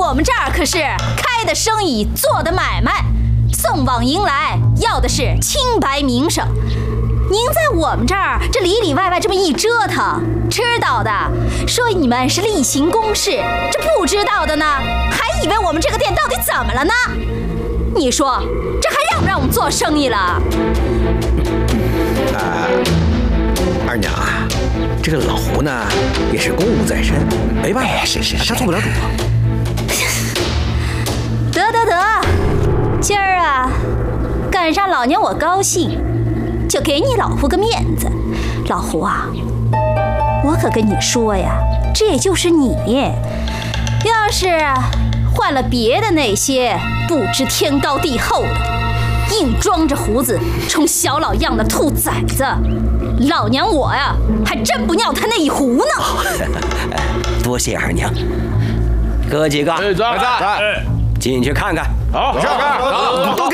我们这儿可是开的生意，做的买卖，送往迎来要的是清白名声。您在我们这儿这里里外外这么一折腾，知道的说你们是例行公事，这不知道的呢，还以为我们这个店到底怎么了呢？你说这还让不让我们做生意了？ 二娘啊，这个老胡呢也是公务在身，没办法，是他做不了主。 得，今儿啊，赶上老娘我高兴，就给你老胡个面子。老胡啊，我可跟你说呀，这就是你。要是换了别的那些不知天高地厚的，硬装着胡子充小老样的兔崽子，老娘我呀还真不尿他那一壶呢。 多谢二娘，哥几个在， 进去看看。 好， 都给